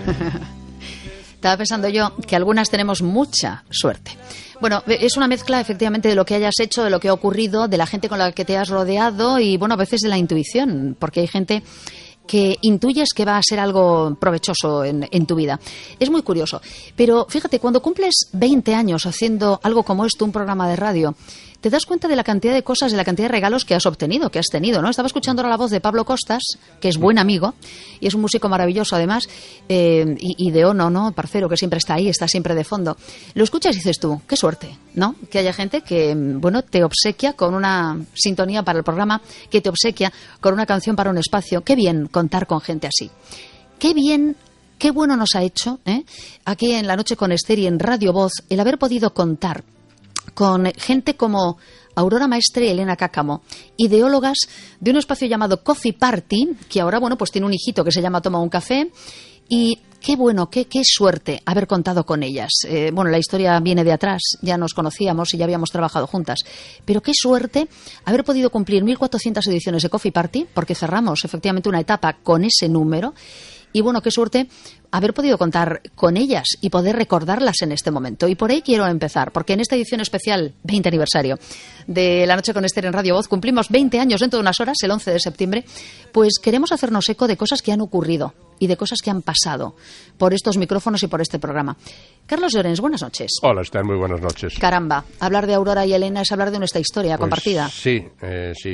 Estaba pensando yo que algunas tenemos mucha suerte. Bueno, es una mezcla efectivamente de lo que hayas hecho, de lo que ha ocurrido, de la gente con la que te has rodeado y, bueno, a veces de la intuición, porque hay gente que intuyes que va a ser algo provechoso en tu vida. Es muy curioso. Pero fíjate, cuando cumples 20 años haciendo algo como esto, un programa de radio, te das cuenta de la cantidad de cosas, de la cantidad de regalos que has obtenido, que has tenido, ¿no? Estaba escuchando ahora la voz de Pablo Costas, que es buen amigo, y es un músico maravilloso además, y de Ono, ¿no? Parcero, que siempre está ahí, está siempre de fondo. Lo escuchas y dices tú, qué suerte, ¿no? Que haya gente que, bueno, te obsequia con una sintonía para el programa, que te obsequia con una canción para un espacio. Qué bien contar con gente así. Qué bien. Qué bueno nos ha hecho, aquí en La Noche con Esther y en Radio Voz, el haber podido contar con gente como Aurora Maestre y Elena Cáccamo, ideólogas de un espacio llamado Coffee Party, que ahora, bueno, pues tiene un hijito que se llama Toma un café, y qué bueno, qué suerte haber contado con ellas. Bueno, la historia viene de atrás, ya nos conocíamos y ya habíamos trabajado juntas, pero qué suerte haber podido cumplir 1.400 ediciones de Coffee Party, porque cerramos efectivamente una etapa con ese número. Y bueno, qué suerte haber podido contar con ellas y poder recordarlas en este momento. Y por ahí quiero empezar, porque en esta edición especial, 20 aniversario de La Noche con Esther en Radio Voz, cumplimos 20 años dentro de unas horas, el 11 de septiembre, pues queremos hacernos eco de cosas que han ocurrido y de cosas que han pasado por estos micrófonos y por este programa. Carlos Llorens, buenas noches. Hola, Esther, muy buenas noches. Caramba, hablar de Aurora y Elena es hablar de nuestra historia compartida. Sí, sí.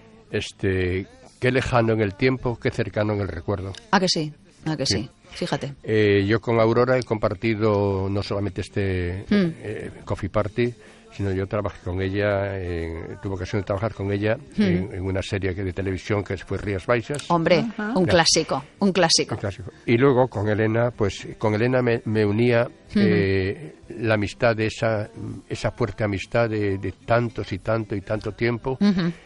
Qué lejano en el tiempo, qué cercano en el recuerdo. ¿A que sí? ¿A que sí? Fíjate. Yo con Aurora he compartido no solamente Coffee Party, sino yo trabajé con ella, tuve ocasión de trabajar con ella en una serie de televisión que fue Rías Baixas. Hombre, un clásico. Y luego con Elena, pues con Elena me unía la amistad, de esa fuerte amistad de tantos y tanto tiempo.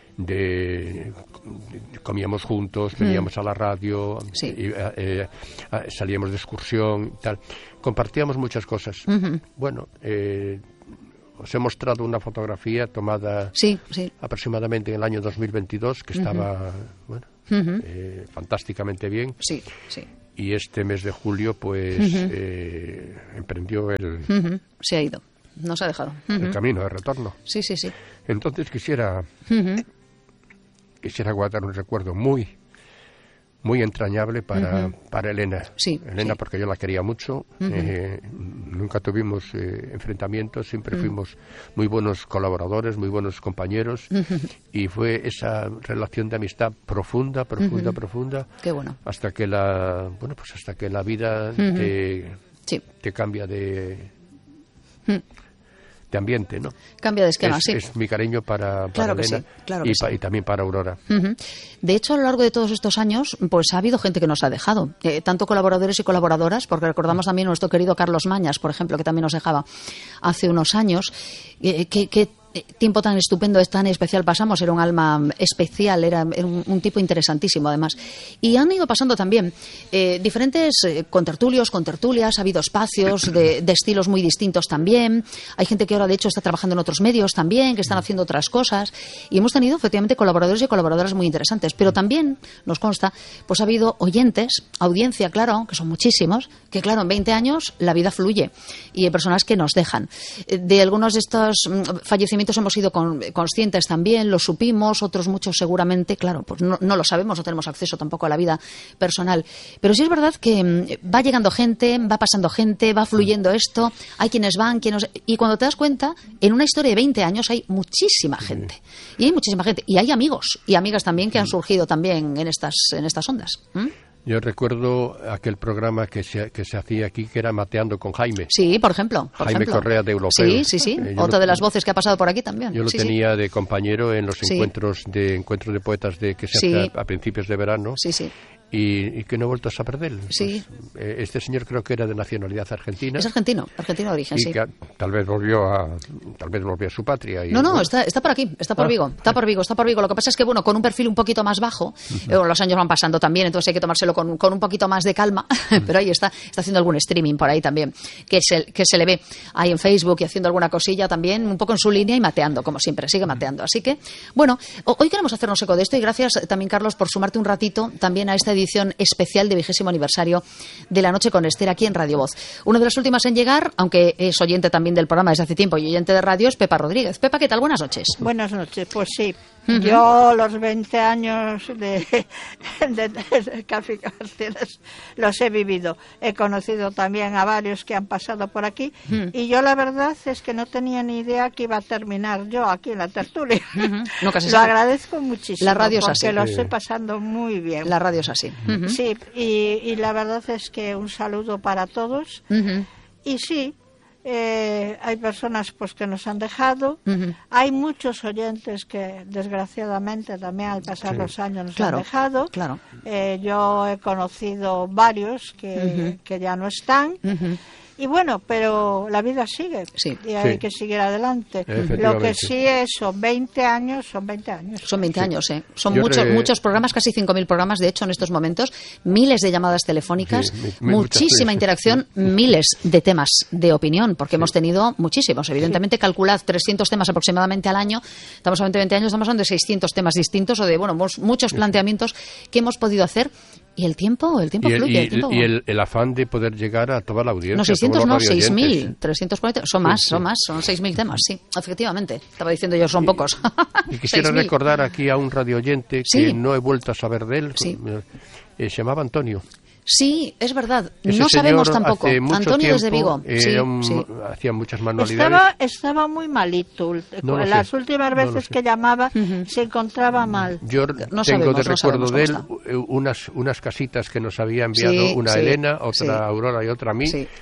Comíamos juntos, veníamos a la radio, sí. Salíamos de excursión, tal. Compartíamos muchas cosas. Bueno, os he mostrado una fotografía tomada aproximadamente en el año 2022, que estaba fantásticamente bien. Sí, sí. Y este mes de julio, pues, emprendió se ha ido, nos ha dejado. El camino de retorno. Sí. Entonces quisiera guardar un recuerdo muy entrañable para Elena. Sí, Elena, porque yo la quería mucho. Nunca tuvimos enfrentamientos, siempre fuimos muy buenos colaboradores, muy buenos compañeros. Y fue esa relación de amistad profunda. Qué bueno. Hasta que la vida te cambia de ambiente, ¿no? Cambia de esquema, sí. Es mi cariño para Elena y también para Aurora. De hecho, a lo largo de todos estos años, pues ha habido gente que nos ha dejado, tanto colaboradores y colaboradoras, porque recordamos también a nuestro querido Carlos Mañas, por ejemplo, que también nos dejaba hace unos años. Qué tiempo tan estupendo, tan especial pasamos. Era un alma especial, era un tipo interesantísimo además. Y han ido pasando también diferentes contertulios, contertulias, ha habido espacios de estilos muy distintos también. Hay gente que ahora de hecho está trabajando en otros medios también, que están haciendo otras cosas, y hemos tenido efectivamente colaboradores y colaboradoras muy interesantes. Pero también nos consta, pues ha habido oyentes, audiencia, claro, que son muchísimos, que claro, en 20 años la vida fluye y hay personas que nos dejan. De algunos de estos fallecimientos hemos sido conscientes también, lo supimos, otros muchos seguramente, claro, pues no lo sabemos, no tenemos acceso tampoco a la vida personal. Pero sí es verdad que va llegando gente, va pasando gente, va fluyendo esto, hay quienes van, y cuando te das cuenta, en una historia de 20 años hay muchísima gente. Y hay muchísima gente, y hay amigos y amigas también que han surgido también en estas ondas. Yo recuerdo aquel programa que se hacía aquí, que era Mateando con Jaime. Sí, por ejemplo. Jaime Correa de Europeo. Sí. Otra de las voces que ha pasado por aquí también. Yo lo tenía de compañero en los encuentros de poetas que se hacían a principios de verano. Sí. Y que no he vuelto a saber de él. Sí. Pues, este señor creo que era de nacionalidad argentina. Es argentino de origen, y que tal vez volvió a su patria. Y, no, está por aquí, está por Vigo. Lo que pasa es que, bueno, con un perfil un poquito más bajo, los años van pasando también, entonces hay que tomárselo con un poquito más de calma, pero ahí está haciendo algún streaming por ahí también, que se le ve ahí en Facebook y haciendo alguna cosilla también, un poco en su línea y mateando, como siempre, sigue mateando. Así que, bueno, hoy queremos hacernos eco de esto y gracias también, Carlos, por sumarte un ratito también a esta edición especial de 20º aniversario de La Noche con Esther aquí en Radio Voz. Una de las últimas en llegar, aunque es oyente también del programa desde hace tiempo y oyente de radio, es Pepa Rodríguez. Pepa, ¿qué tal? Buenas noches. Buenas noches, pues sí. Yo los 20 años de Calificaciones los he vivido. He conocido también a varios que han pasado por aquí y yo la verdad es que no tenía ni idea que iba a terminar yo aquí en la tertulia. Lo agradezco muchísimo. La radio es así. Porque lo estoy pasando muy bien. La radio es así. Sí, y la verdad es que un saludo para todos. Y sí, hay personas pues que nos han dejado, hay muchos oyentes que desgraciadamente también al pasar los años nos han dejado. Yo he conocido varios que ya no están. Y bueno, pero la vida sigue y hay que seguir adelante. Lo que sí es, son 20 años. Son 20 años, Son muchos programas, casi 5.000 programas, de hecho, en estos momentos. Miles de llamadas telefónicas, muchísima interacción, miles de temas de opinión, porque hemos tenido muchísimos. Evidentemente, calculad 300 temas aproximadamente al año. Estamos hablando de 20 años, estamos hablando de 600 temas distintos o de, muchos planteamientos que hemos podido hacer. Y el tiempo fluye. Y el afán de poder llegar a toda la audiencia. No, 600 no, 6.000, 340, son más, son 6.000 temas, sí, efectivamente. Estaba diciendo yo, son pocos. Y quisiera recordar aquí a un radioyente que no he vuelto a saber de él, se llamaba Antonio. Sí, es verdad. No sabemos tampoco. Antonio desde Vigo. Hacía muchas manualidades. Estaba muy malito. Las últimas veces que llamaba se encontraba mal. Yo tengo de recuerdo de él unas casitas que nos había enviado una Elena, otra Aurora y otra a mí,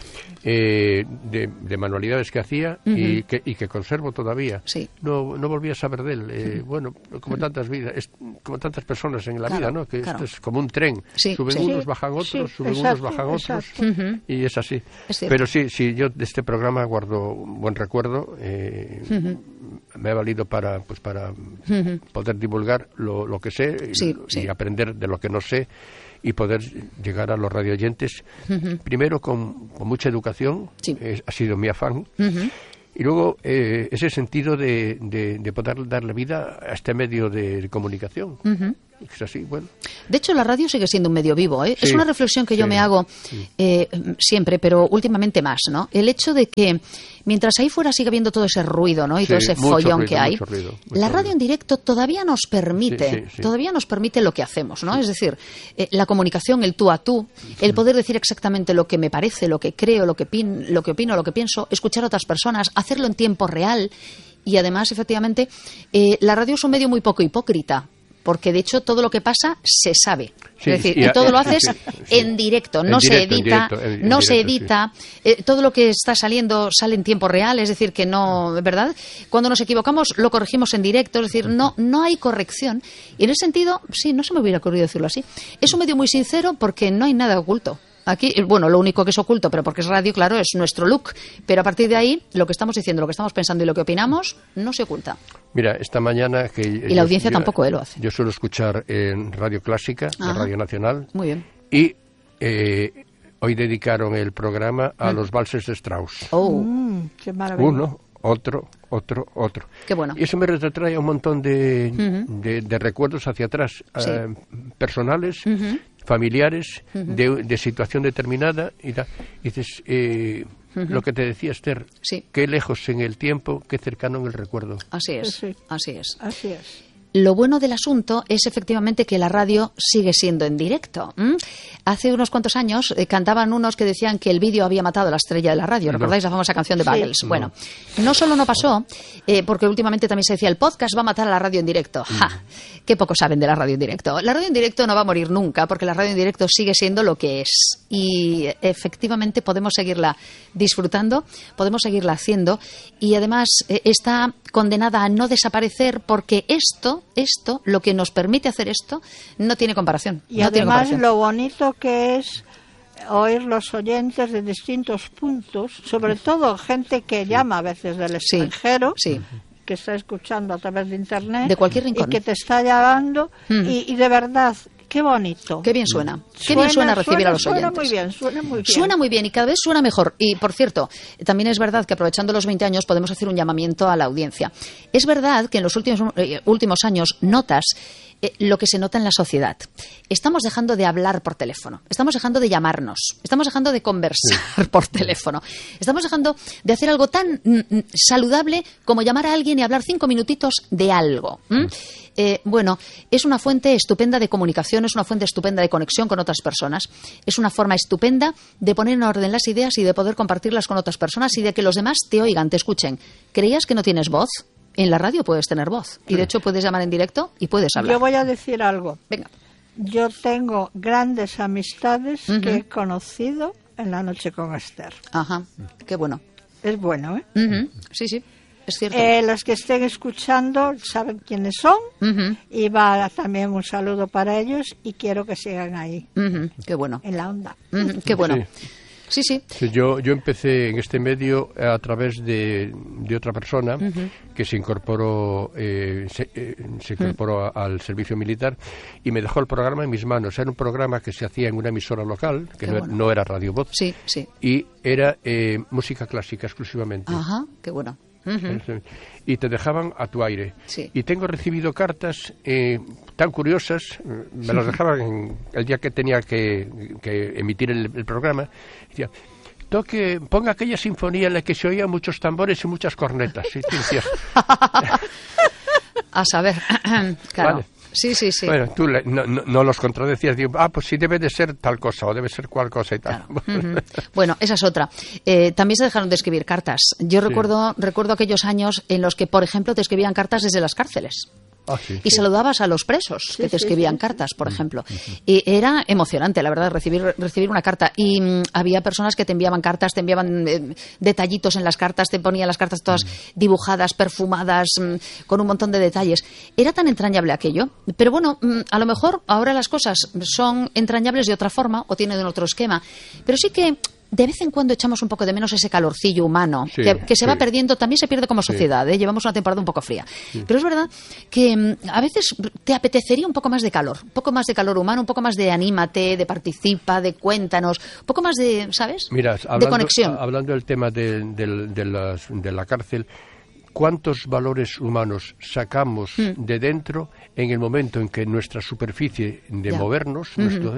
de manualidades que hacía y que conservo todavía. No volví a saber de él. Bueno, como tantas vidas, como tantas personas en la vida, ¿no? Que esto es como un tren. Suben unos, bajan otros. Suben unos, bajan otros, y es así. Pero sí, yo de este programa guardo un buen recuerdo. Me ha valido para poder divulgar lo que sé y aprender de lo que no sé y poder llegar a los radioyentes, primero con mucha educación, ha sido mi afán. Y luego ese sentido de poder darle vida a este medio de comunicación. Es así, bueno. De hecho, la radio sigue siendo un medio vivo, ¿eh? Es una reflexión que yo me hago siempre, pero últimamente más, ¿no? El hecho de que mientras ahí fuera sigue habiendo todo ese ruido, ¿no? Y todo ese follón que hay, la radio en directo todavía nos permite lo que hacemos, ¿no? Es decir, la comunicación, el tú a tú, el poder decir exactamente lo que me parece, lo que creo, lo que opino, lo que pienso, escuchar a otras personas, hacerlo en tiempo real y además, efectivamente, la radio es un medio muy poco hipócrita. Porque, de hecho, todo lo que pasa se sabe. Es decir, y todo lo haces en directo, no se edita, todo lo que está saliendo sale en tiempo real, es decir, que no, ¿verdad? Cuando nos equivocamos lo corregimos en directo, es decir, no hay corrección. Y en ese sentido, no se me hubiera ocurrido decirlo así. Es un medio muy sincero porque no hay nada oculto. Aquí, bueno, lo único que es oculto, pero porque es radio, claro, es nuestro look. Pero a partir de ahí, lo que estamos diciendo, lo que estamos pensando y lo que opinamos, no se oculta. Mira, esta mañana y la audiencia tampoco lo hace. Yo suelo escuchar en Radio Clásica, en Radio Nacional. Muy bien. Y hoy dedicaron el programa a los valses de Strauss. ¡Qué maravilla! Uno, otro. Qué bueno. Y eso me retrotrae un montón de recuerdos hacia atrás, personales, familiares, de situación determinada. Y dices, lo que te decía Esther, qué lejos en el tiempo, qué cercano en el recuerdo. Así es, así es. Así es. Lo bueno del asunto es efectivamente que la radio sigue siendo en directo. Hace unos cuantos años cantaban unos que decían que el vídeo había matado a la estrella de la radio. ¿Recordáis la famosa canción de Buggles? Bueno, no solo no pasó, porque últimamente también se decía el podcast va a matar a la radio en directo. ¡Ja! Qué poco saben de la radio en directo. La radio en directo no va a morir nunca, porque la radio en directo sigue siendo lo que es. Y efectivamente podemos seguirla disfrutando, podemos seguirla haciendo, y además está condenada a no desaparecer, porque esto, lo que nos permite hacer esto, no tiene comparación. Y además lo bonito que es oír los oyentes de distintos puntos, sobre todo gente que llama a veces del extranjero, que está escuchando a través de internet, de cualquier rincón, y que te está llamando, y de verdad, qué bonito. Qué bien suena. Qué bien suena recibir a los oyentes. Suena muy bien. Suena muy bien y cada vez suena mejor. Y, por cierto, también es verdad que aprovechando los 20 años podemos hacer un llamamiento a la audiencia. Es verdad que en los últimos años notas lo que se nota en la sociedad. Estamos dejando de hablar por teléfono, estamos dejando de llamarnos, estamos dejando de conversar por teléfono, estamos dejando de hacer algo tan saludable como llamar a alguien y hablar 5 minutitos de algo. Bueno, es una fuente estupenda de comunicación, es una fuente estupenda de conexión con otras personas, es una forma estupenda de poner en orden las ideas y de poder compartirlas con otras personas y de que los demás te oigan, te escuchen. ¿Creías que no tienes voz? En la radio puedes tener voz y de hecho puedes llamar en directo y puedes hablar. Yo voy a decir algo. Venga. Yo tengo grandes amistades que he conocido en La Noche con Esther. Ajá, qué bueno. Es bueno, ¿eh? Sí, sí, es cierto. Los que estén escuchando saben quiénes son y va también un saludo para ellos y quiero que sigan ahí. Qué bueno. En la onda. Qué bueno. Sí. Sí. Yo empecé en este medio a través de otra persona que se incorporó al servicio militar y me dejó el programa en mis manos. Era un programa que se hacía en una emisora local, que no era Radio Voz, sí. y era música clásica exclusivamente. Ajá, qué bueno. Y te dejaban a tu aire. Sí. Y tengo recibido cartas tan curiosas, me las dejaban el día que tenía que emitir el programa. Decía, ponga aquella sinfonía en la que se oían muchos tambores y muchas cornetas. Y tú decías, a saber, claro. Vale. Sí. Bueno, tú no los contradecías, digo, pues sí debe de ser tal cosa o debe ser cual cosa y tal. Claro. Bueno, esa es otra. También se dejaron de escribir cartas. Yo recuerdo aquellos años en los que, por ejemplo, te escribían cartas desde las cárceles. Y saludabas a los presos que te escribían cartas, por ejemplo. Y era emocionante, la verdad, recibir una carta. Y había personas que te enviaban cartas, te enviaban detallitos en las cartas, te ponían las cartas todas dibujadas, perfumadas, con un montón de detalles. Era tan entrañable aquello. Pero bueno, a lo mejor ahora las cosas son entrañables de otra forma o tienen otro esquema. Pero sí que de vez en cuando echamos un poco de menos ese calorcillo humano que se va perdiendo, también se pierde como sociedad, llevamos una temporada un poco fría. Pero es verdad que a veces te apetecería un poco más de calor humano, un poco más de anímate, de participa, de cuéntanos, un poco más de, ¿sabes? Mira, de conexión. Hablando del tema de la cárcel, ¿cuántos valores humanos sacamos de dentro en el momento en que nuestra superficie de movernos,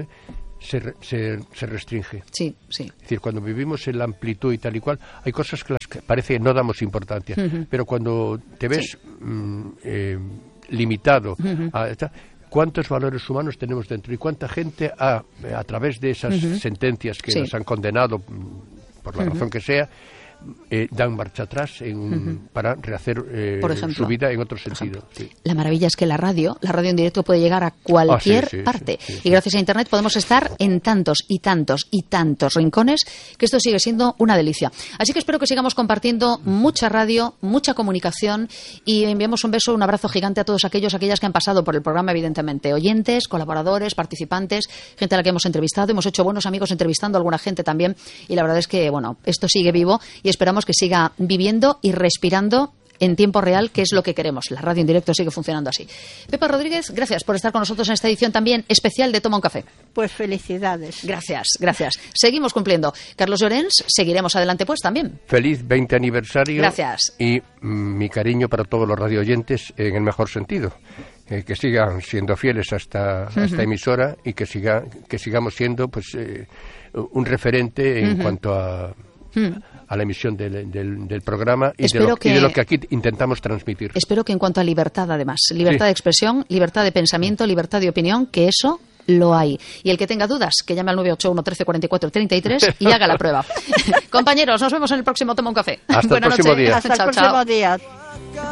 se restringe? Sí. Es decir, cuando vivimos en la amplitud y tal y cual, hay cosas que parece que no damos importancia, pero cuando te ves limitado ¿cuántos valores humanos tenemos dentro? ¿Y cuánta gente a través de esas sentencias que nos han condenado por la razón que sea, dan marcha atrás para rehacer su vida en otro sentido? La maravilla es que la radio en directo puede llegar a cualquier parte. Y gracias a Internet podemos estar en tantos y tantos y tantos rincones que esto sigue siendo una delicia. Así que espero que sigamos compartiendo mucha radio, mucha comunicación y enviamos un beso, un abrazo gigante a todos aquellas que han pasado por el programa, evidentemente. Oyentes, colaboradores, participantes, gente a la que hemos entrevistado. Hemos hecho buenos amigos entrevistando a alguna gente también y la verdad es que, bueno, esto sigue vivo y esperamos que siga viviendo y respirando en tiempo real, que es lo que queremos. La radio en directo sigue funcionando así. Pepa Rodríguez, gracias por estar con nosotros en esta edición también especial de Toma un Café. Pues felicidades. Gracias. Seguimos cumpliendo. Carlos Llorens, seguiremos adelante pues también. Feliz 20 aniversario. Gracias. Y mi cariño para todos los radioyentes en el mejor sentido. Que sigan siendo fieles a esta emisora y que sigamos siendo pues un referente en cuanto a la emisión del programa y de lo que aquí intentamos transmitir. Espero que en cuanto a libertad, además, libertad de expresión, libertad de pensamiento, libertad de opinión, que eso lo hay. Y el que tenga dudas, que llame al 981 13 44 33 y haga la prueba. Compañeros, nos vemos en el próximo Toma un Café. Hasta el próximo día. Hasta el próximo día.